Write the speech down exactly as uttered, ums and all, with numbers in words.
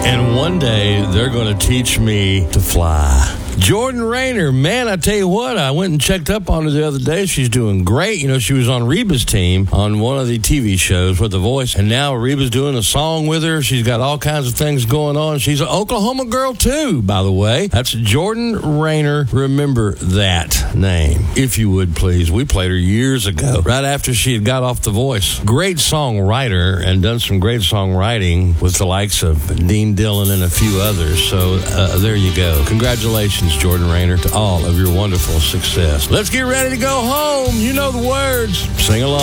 And one day, they're going to teach me to fly. Jordan Rayner, man, I tell you what, I went and checked up on her the other day. She's doing great. You know, she was on Reba's team on one of the T V shows with The Voice, and now Reba's doing a song with her. She's got all kinds of things going on. She's an Oklahoma girl, too, by the way. That's Jordan Rayner. Remember that name, if you would, please. We played her years ago, right after she had got off The Voice. Great songwriter and done some great songwriting with the likes of Dean Dillon and a few others. So uh, there you go. Congratulations, Jordan Rayner, to all of your wonderful success. Let's get ready to go home. You know the words. Sing along.